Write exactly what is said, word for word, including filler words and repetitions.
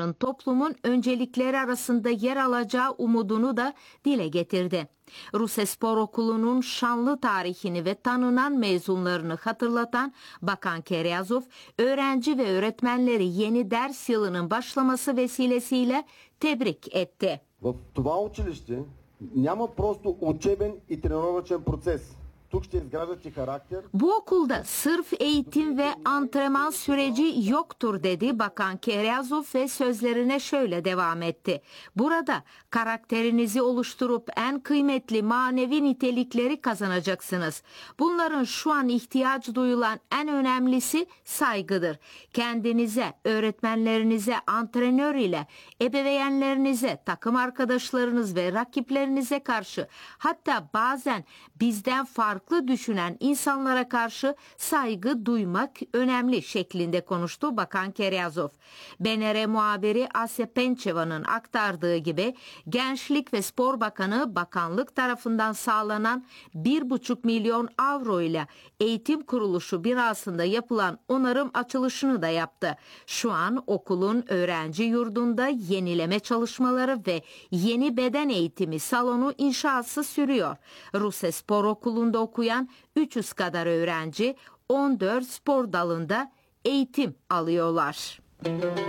olmanın toplumun öncelikleri arasında yer alacağı umudunu da dile getirdi. Rusespor Okulu'nun şanlı tarihini ve tanınan mezunlarını hatırlatan Bakan Keryazov, öğrenci ve öğretmenleri yeni ders yılının başlaması vesilesiyle tebrik etti. В това училище няма просто учебен и тренировъчен процес. Тук ще изграждате характер. Bu okulda sırf eğitim ve antrenman süreci yoktur dedi Bakan Keryazov ve sözlerine şöyle devam etti. Burada karakterinizi oluşturup en kıymetli manevi nitelikleri kazanacaksınız. Bunların şu an ihtiyaç duyulan en önemlisi saygıdır. Kendinize, öğretmenlerinize, antrenör ile ebeveynlerinize, takım arkadaşlarınız ve rakiplerinize karşı, hatta bazen bizden farklı farklı düşünen insanlara karşı saygı duymak önemli şeklinde konuştu Bakan Keryazov. B N R muhabiri Asya Pençeva'nın aktardığı gibi Gençlik ve Spor Bakanı bakanlık tarafından sağlanan bir buçuk milyon avro ile eğitim kuruluşu binasında yapılan onarım açılışını da yaptı. Şu an okulun öğrenci yurdunda yenileme çalışmaları ve yeni beden eğitimi salonu inşası sürüyor. Rusespor Okulu'nda okuyan üç yüz kadar öğrenci on dört spor dalında eğitim alıyorlar.